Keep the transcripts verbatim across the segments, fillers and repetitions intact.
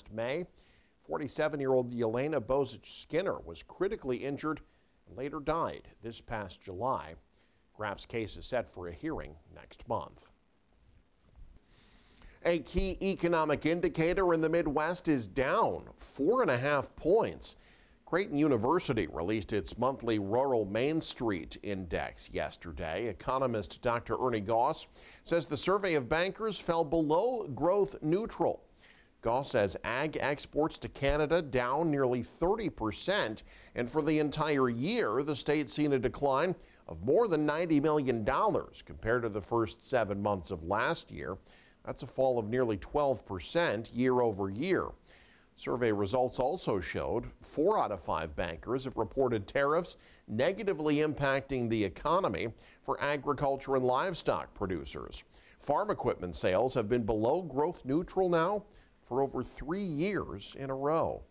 last May. forty-seven-year-old Yelena Bozich-Skinner was critically injured and later died this past July. Graf's case is set for a hearing next month. A key economic indicator in the Midwest is down four and a half points. Creighton University released its monthly Rural Main Street Index yesterday. Economist Doctor Ernie Goss says the survey of bankers fell below growth neutral. Goss says ag exports to Canada down nearly thirty percent, and for the entire year, the state's seen a decline of more than ninety million dollars compared to the first seven months of last year. That's a fall of nearly twelve percent year over year. Survey results also showed four out of five bankers have reported tariffs negatively impacting the economy for agriculture and livestock producers. Farm equipment sales have been below growth neutral now for over three years in a row.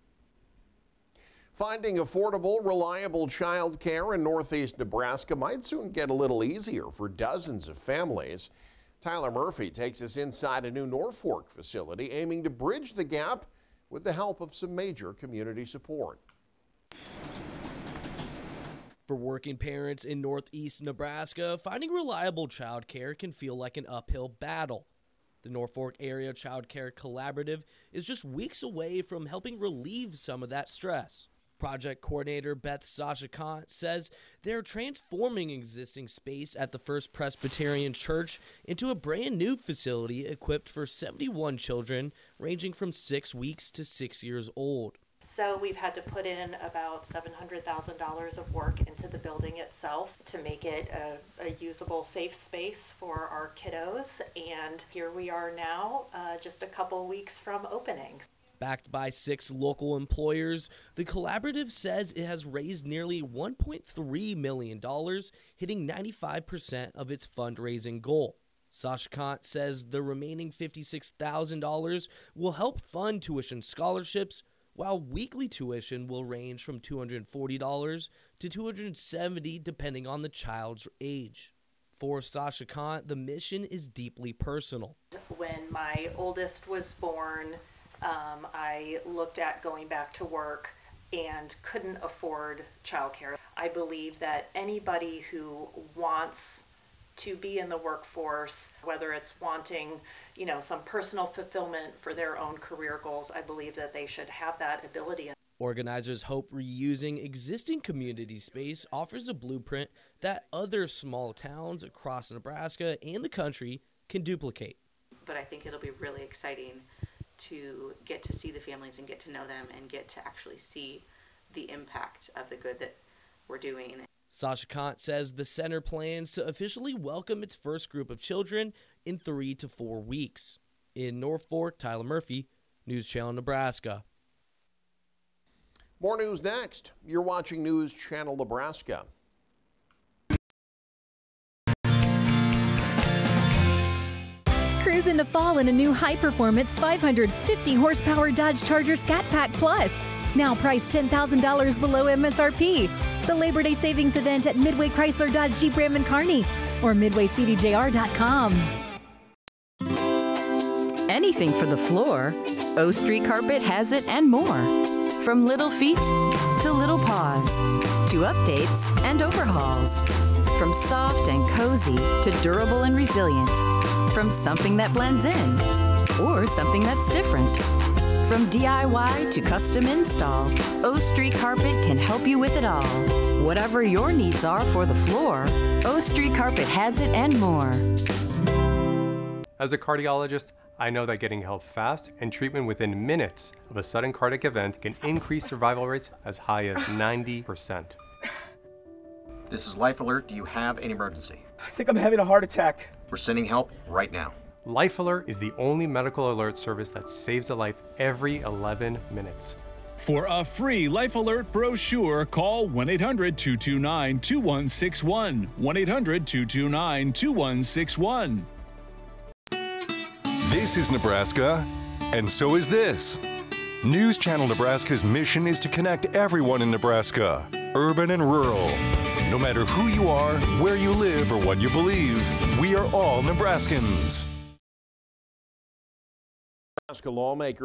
Finding affordable, reliable child care in Northeast Nebraska might soon get a little easier for dozens of families. Tyler Murphy takes us inside a new Norfolk facility aiming to bridge the gap with the help of some major community support. For working parents in Northeast Nebraska, finding reliable childcare can feel like an uphill battle. The Norfolk Area Child Care Collaborative is just weeks away from helping relieve some of that stress. Project coordinator Beth Sashikant says they're transforming existing space at the First Presbyterian Church into a brand new facility equipped for seventy-one children ranging from six weeks to six years old. So we've had to put in about seven hundred thousand dollars of work into the building itself to make it a, a usable, safe space for our kiddos. And here we are now, uh, just a couple weeks from opening. Backed by six local employers, the collaborative says it has raised nearly one point three million dollars, hitting ninety-five percent of its fundraising goal. Sashikant says the remaining fifty-six thousand dollars will help fund tuition scholarships, while weekly tuition will range from two hundred forty dollars to two hundred seventy dollars depending on the child's age. For Sashikant, the mission is deeply personal. When my oldest was born, Um, I looked at going back to work and couldn't afford childcare. I believe that anybody who wants to be in the workforce, whether it's wanting, you know, some personal fulfillment for their own career goals, I believe that they should have that ability. Organizers hope reusing existing community space offers a blueprint that other small towns across Nebraska and the country can duplicate. But I think it'll be really exciting to get to see the families and get to know them and get to actually see the impact of the good that we're doing. Sashikant says the center plans to officially welcome its first group of children in three to four weeks. In Norfolk, Tyler Murphy, News Channel Nebraska. More news next. You're watching News Channel Nebraska. Cruise into fall in a new high-performance five hundred fifty horsepower Dodge Charger Scat Pack Plus. Now priced ten thousand dollars below M S R P. The Labor Day savings event at Midway Chrysler Dodge Jeep Ram and Kearney or midway c d j r dot com. Anything for the floor, O Street Carpet has it and more. From little feet to little paws, to updates and overhauls. From soft and cozy to durable and resilient. From something that blends in or something that's different. From D I Y to custom install, O Street Carpet can help you with it all. Whatever your needs are for the floor, O Street Carpet has it and more. As a cardiologist, I know that getting help fast and treatment within minutes of a sudden cardiac event can increase survival rates as high as ninety percent. This is Life Alert. Do you have an emergency? I think I'm having a heart attack. We're sending help right now. Life Alert is the only medical alert service that saves a life every eleven minutes. For a free Life Alert brochure, call one eight hundred two two nine two one six one. one eight hundred two two nine two one six one. This is Nebraska, and so is this. News Channel Nebraska's mission is to connect everyone in Nebraska, urban and rural. No matter who you are, where you live, or what you believe, we are all Nebraskans. Nebraska lawmakers